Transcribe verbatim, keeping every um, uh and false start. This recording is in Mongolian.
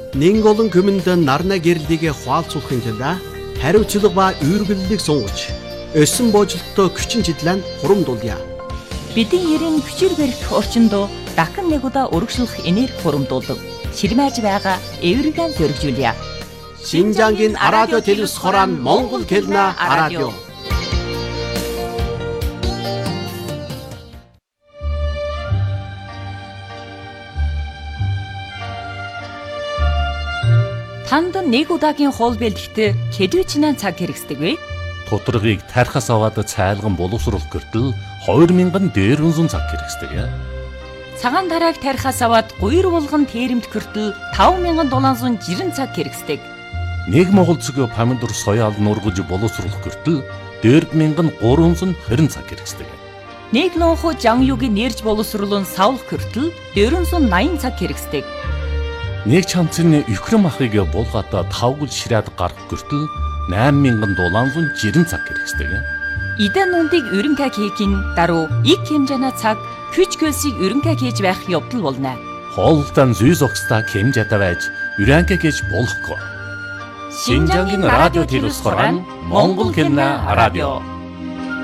Нэн олон хүмүнд нарна гэрлэгээ хуалцуулахын тулд хариуцлага ба үүргэллийг сунгаж, өсөн боожлолттой хүчин чиглэн хурамдуулъя. Бидний ерийн хүчээр барих орчинд дахин нэг удаа өргөжлөх энерги хурамдуулдаг. Ширмэж байгаа эвэргэн дөрвжүүлье. Шинжангийн радио телевиз хорон Монгол хэлнэ радио. Танд нэг удаагийн хоол бэлтгэхэд хэдвэчнээ цаг хэрэгсдэг вэ? Тоторгийг тархас аваад цайлган боловсруулах гэртэл хоёр мянган дээрвэнзэн цаг хэрэгсдэг. Цагаан тарааг тархас аваад гуйр булган тэрэмт гэртэл таван мянган долоон зуун жирэн цаг хэрэгсдэг. Нэг монгол цэг помидор соёал нургаж боловсруулах гэртэл дөрв мянган гуравзуун хорин цаг хэрэгсдэг. Нэг лонхо жанюгийн нэрж боловсруулан савлах гэртэл дөрвөнзуун наян цаг хэрэгсдэг. Нэг чамцны өхрөм ахыг булгаата тавгал ширээд гарах гэртэл найман мянган долоон зуун жирэн цаг хэрэгсдэг. Идэн нундыг өрөнгө хийхин даруй их хэмжээний цаг хүч хөлсийг өрөнгө хийж байх явдал болно. Хоолтон зүй зогсдаа хэмжээтэй байж өрөнгө хийж болохгүй. Шинжангийн радио телевиз хорон Монгол хэлнэ радио.